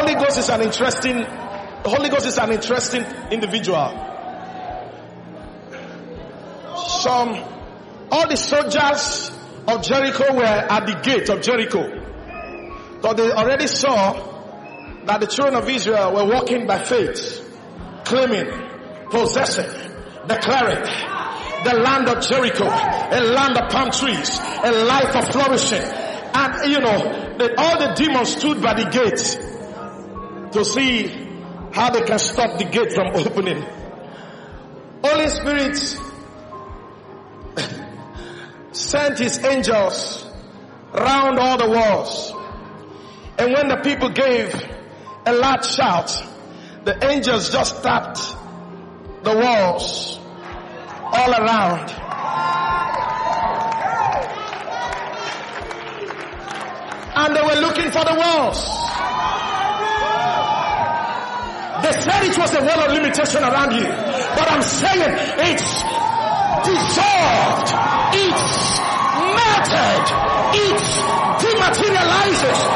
Holy Ghost is an interesting individual. All the soldiers of Jericho were at the gate of Jericho. So they already saw that the children of Israel were walking by faith, claiming, possessing, declaring the land of Jericho, a land of palm trees, a life of flourishing. And all the demons stood by the gate to see how they can stop the gate from opening. Holy Spirit sent his angels round all the walls. And when the people gave a loud shout, the angels just tapped the walls all around. And they were looking for the walls. They said it was a wall of limitation around you. But I'm saying it's dissolved. It's melted. It dematerializes.